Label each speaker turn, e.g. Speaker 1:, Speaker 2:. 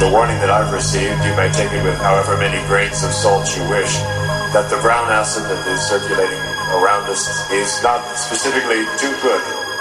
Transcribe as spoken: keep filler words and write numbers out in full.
Speaker 1: the warning that I've received, you may take it with however many grains of salt you wish, that the brown acid that is circulating around us is not specifically too good